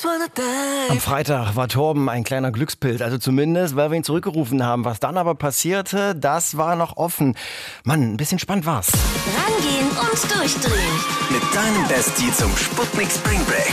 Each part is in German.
Am Freitag war Torben ein kleiner Glückspilz, also zumindest, weil wir ihn zurückgerufen haben. Was dann aber passierte, das war noch offen. Mann, ein bisschen spannend war's. Rangehen und durchdrehen. Mit deinem Bestie zum Sputnik Spring Break.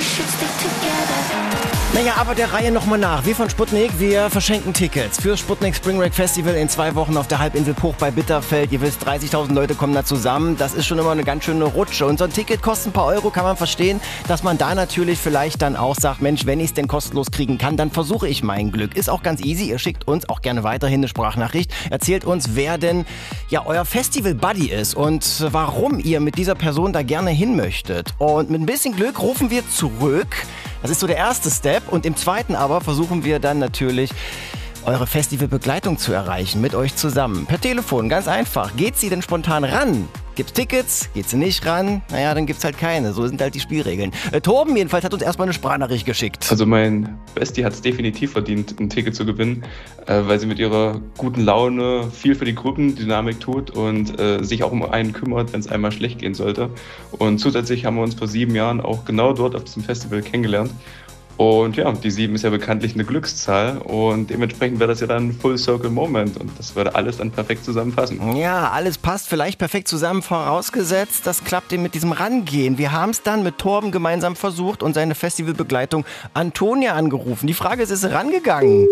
Naja, aber der Reihe nochmal nach. Wir von Sputnik, wir verschenken Tickets für Sputnik Spring Break Festival in 2 Wochen auf der Halbinsel Puch bei Bitterfeld. Ihr wisst, 30.000 Leute kommen da zusammen. Das ist schon immer eine ganz schöne Rutsche. Und so ein Ticket kostet ein paar Euro, kann man verstehen, dass man da natürlich vielleicht dann auch sagt, Mensch, wenn ich es denn kostenlos kriegen kann, dann versuche ich mein Glück. Ist auch ganz easy. Ihr schickt uns auch gerne weiterhin eine Sprachnachricht. Erzählt uns, wer denn ja euer Festival-Buddy ist und warum ihr mit dieser Person da gerne hin möchtet. Und mit ein bisschen Glück rufen wir zurück. Das ist so der erste Step. Und im zweiten aber versuchen wir dann natürlich, eure Festivalbegleitung zu erreichen, mit euch zusammen. Per Telefon, ganz einfach. Geht sie denn spontan ran? Gibt's Tickets? Geht sie nicht ran? Naja, dann gibt's halt keine. So sind halt die Spielregeln. Torben jedenfalls hat uns erstmal eine Sprachnachricht geschickt. Also mein Bestie hat es definitiv verdient, ein Ticket zu gewinnen, weil sie mit ihrer guten Laune viel für die Gruppendynamik tut und sich auch um einen kümmert, wenn es einmal schlecht gehen sollte. Und zusätzlich haben wir uns vor 7 Jahren auch genau dort auf diesem Festival kennengelernt. Und ja, die 7 ist ja bekanntlich eine Glückszahl und dementsprechend wäre das ja dann ein Full-Circle-Moment und das würde alles dann perfekt zusammenpassen. Ja, alles passt vielleicht perfekt zusammen, vorausgesetzt, das klappt eben mit diesem Rangehen. Wir haben es dann mit Torben gemeinsam versucht und seine Festivalbegleitung Antonia angerufen. Die Frage ist sie rangegangen?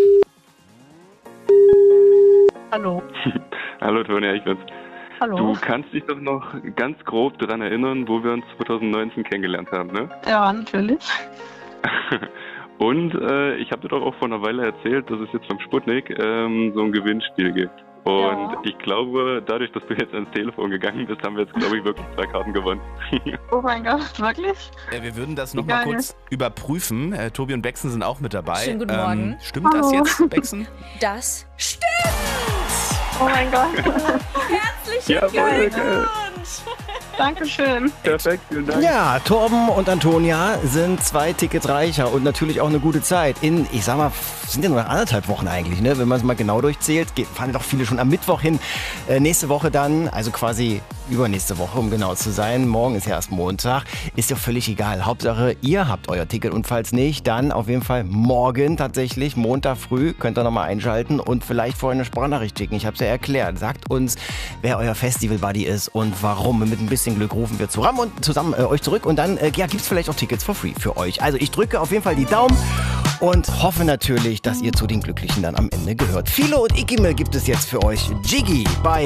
Hallo. Hallo Tonia, ich bin's. Hallo. Du kannst dich doch noch ganz grob daran erinnern, wo wir uns 2019 kennengelernt haben, ne? Ja, natürlich. Und ich habe dir doch auch vor einer Weile erzählt, dass es jetzt beim Sputnik so ein Gewinnspiel gibt. Und Ja. ich glaube, dadurch, dass du jetzt ans Telefon gegangen bist, haben wir jetzt, glaube ich, wirklich 2 Karten gewonnen. Oh mein Gott, wirklich? Wir würden das noch Wie mal geil. kurz überprüfen. Tobi und Bexen sind auch mit dabei. Schönen guten Morgen. Stimmt das Hallo. jetzt, Bexen? Das stimmt! Oh mein Gott. Herzlichen Jawohl, Glückwunsch! Dankeschön. Perfekt, vielen Dank. Ja, Torben und Antonia sind 2 Tickets reicher und natürlich auch eine gute Zeit. Ich sag mal, sind ja nur noch 1,5 Wochen eigentlich, ne? Wenn man es mal genau durchzählt. Fahren doch viele schon am Mittwoch hin. Nächste Woche dann, also quasi übernächste Woche, um genau zu sein. Morgen ist ja erst Montag. Ist ja völlig egal. Hauptsache, ihr habt euer Ticket und falls nicht, dann auf jeden Fall morgen tatsächlich, Montag früh, könnt ihr nochmal einschalten und vielleicht vorher eine Sprachnachricht schicken. Ich habe es ja erklärt. Sagt uns, wer euer Festival-Buddy ist und warum. Mit ein bisschen Glück rufen wir zusammen euch zurück und dann gibt es vielleicht auch Tickets for free für euch. Also ich drücke auf jeden Fall die Daumen und hoffe natürlich, dass ihr zu den Glücklichen dann am Ende gehört. Philo und Ikime gibt es jetzt für euch. Jiggy bei